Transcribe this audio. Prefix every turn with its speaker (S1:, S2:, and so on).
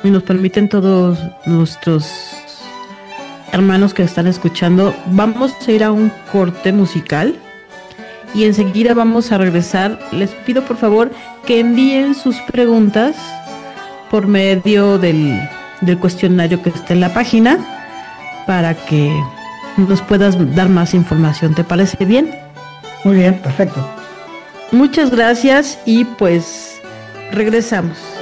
S1: y nos permiten todos nuestros hermanos que están escuchando, vamos a ir a un corte musical y enseguida vamos a regresar. Les pido por favor que envíen sus preguntas por medio del cuestionario que está en la página para que nos puedas dar más información. ¿Te parece bien?
S2: Muy bien, perfecto.
S1: Muchas gracias y pues regresamos.